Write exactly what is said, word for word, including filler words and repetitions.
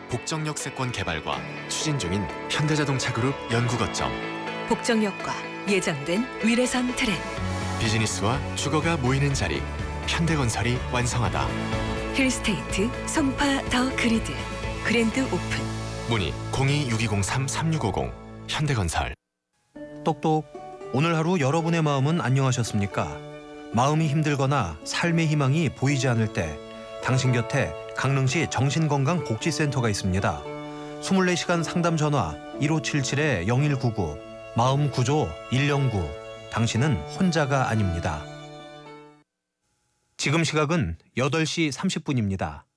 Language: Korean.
복정역세권 개발과 추진 중인 현대자동차 그룹 연구거점. 복정역과 예정된 위례선 트램. 비즈니스와 주거가 모이는 자리. 현대건설이 완성하다. 힐스테이트 송파 더 그리드 그랜드 오픈. 문의 공이 육이공삼 삼육오공. 현대건설. 똑똑. 오늘 하루 여러분의 마음은 안녕하셨습니까? 마음이 힘들거나 삶의 희망이 보이지 않을 때 당신 곁에 강릉시 정신건강복지센터가 있습니다. 이십사 시간 상담 전화 일오칠칠 영일구구, 마음구조 일영구. 당신은 혼자가 아닙니다. 지금 시각은 여덟 시 삼십 분입니다.